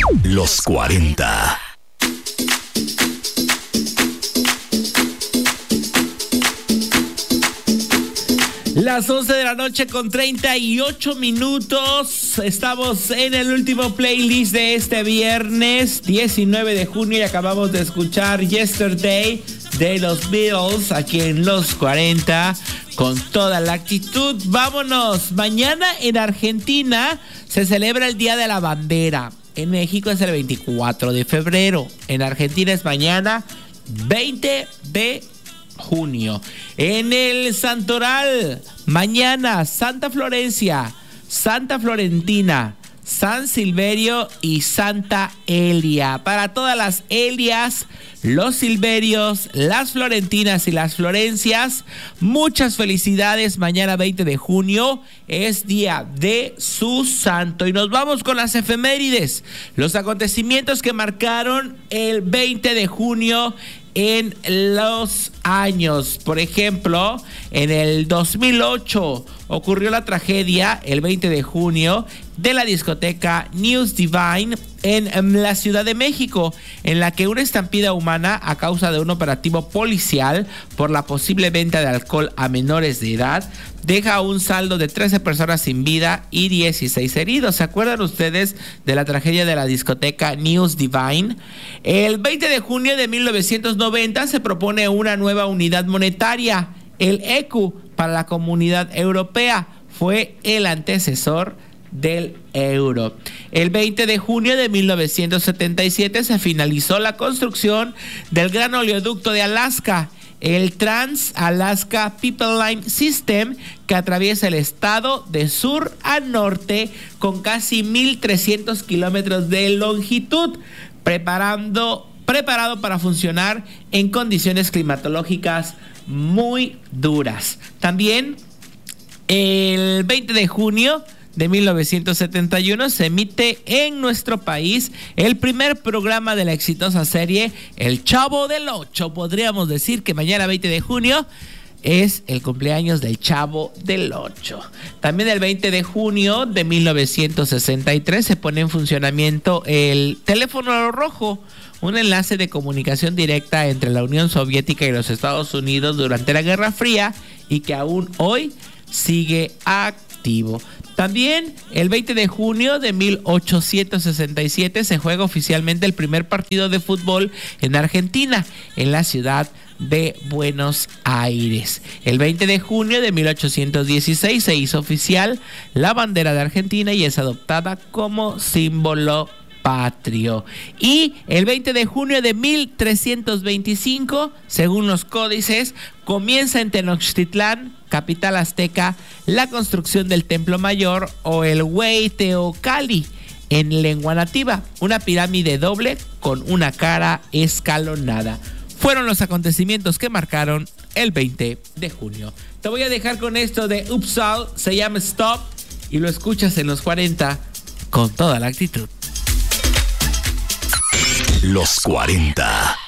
Los 40. Las 11 de la noche con 38 minutos. Estamos en el último playlist de este viernes 19 de junio y acabamos de escuchar Yesterday de los Beatles aquí en Los 40 con toda la actitud. Vámonos. Mañana en Argentina se celebra el Día de la Bandera. En México es el 24 de febrero. En Argentina es mañana 20 de junio. En el Santoral, mañana Santa Florencia, Santa Florentina, San Silverio y Santa Elia. Para todas las Elias, los Silverios, las Florentinas y las Florencias, muchas felicidades. Mañana 20 de junio es día de su santo. Y nos vamos con las efemérides, los acontecimientos que marcaron el 20 de junio en los años. Por ejemplo, en el 2008 ocurrió la tragedia, el 20 de junio, de la discoteca News Divine en la Ciudad de México, en la que una estampida humana a causa de un operativo policial por la posible venta de alcohol a menores de edad deja un saldo de 13 personas sin vida y 16 heridos. ¿Se acuerdan ustedes de la tragedia de la discoteca News Divine? El 20 de junio de 1990 se propone una nueva unidad monetaria, el ECU, para la Comunidad Europea. Fue el antecesor del euro. El 20 de junio de 1977 se finalizó la construcción del gran oleoducto de Alaska, el Trans-Alaska Pipeline System, que atraviesa el estado de sur a norte con casi 1,300 kilómetros de longitud, preparado para funcionar en condiciones climatológicas muy duras. También el 20 de junio de 1971 se emite en nuestro país el primer programa de la exitosa serie El Chavo del Ocho. Podríamos decir que mañana 20 de junio es el cumpleaños del Chavo del Ocho. También el 20 de junio de 1963 se pone en funcionamiento el teléfono rojo, un enlace de comunicación directa entre la Unión Soviética y los Estados Unidos durante la Guerra Fría y que aún hoy sigue activo. También el 20 de junio de 1867 se juega oficialmente el primer partido de fútbol en Argentina, en la ciudad de Buenos Aires. El 20 de junio de 1816 se hizo oficial la bandera de Argentina y es adoptada como símbolo patrio. Y el 20 de junio de 1325, según los códices, comienza en Tenochtitlán, capital azteca, la construcción del Templo Mayor o el Hueyteocalli en lengua nativa, una pirámide doble con una cara escalonada. Fueron los acontecimientos que marcaron el 20 de junio. Te voy a dejar con esto de Upsal, se llama Stop, y lo escuchas en los 40 con toda la actitud. Los 40.